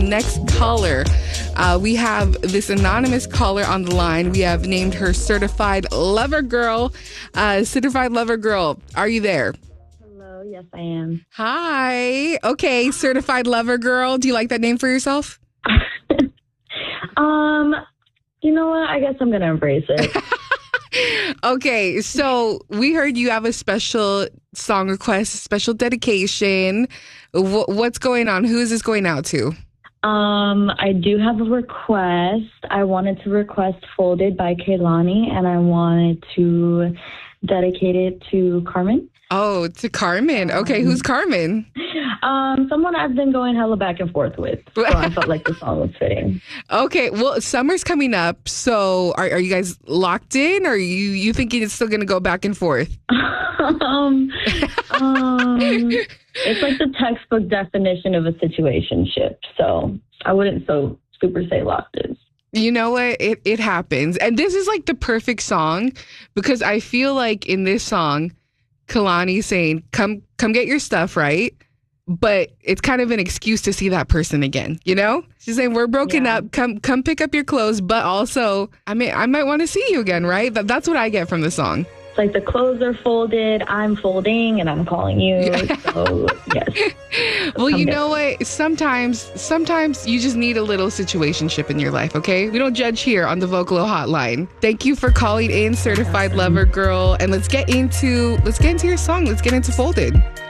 Next caller. We have this anonymous caller on the line. We have named her Certified Lover Girl. Certified Lover Girl, are you there? Hello, yes, I am. Hi. Okay, Certified Lover Girl. Do you like that name for yourself? You know what? I guess I'm going to embrace it. Okay, so we heard you have a special song request, a special dedication. What's going on? Who is this going out to? I do have a request. I wanted to request Folded by Kehlani, and I wanted to dedicate it to Carmen. Oh, to Carmen. Okay, who's Carmen? Someone I've been going hella back and forth with. So I felt like the song was fitting. Okay, well, summer's coming up, so are you guys locked in, or are you thinking it's still going to go back and forth? It's like the textbook definition of a situationship, so I wouldn't so super say locked in. You know what? It happens. And this is like the perfect song because I feel like in this song, Kehlani's saying, come get your stuff, right? But it's kind of an excuse to see that person again, you know? She's saying, we're broken up, come pick up your clothes, but also, I might want to see you again, right? That's what I get from the song. It's like the clothes are folded, I'm folding, and I'm calling you. So, yes. Well, you know what? Sometimes you just need a little situationship in your life, okay? We don't judge here on the Vocalo Hotline. Thank you for calling in, Certified Lover Girl, and let's get into your song. Let's get into Folded.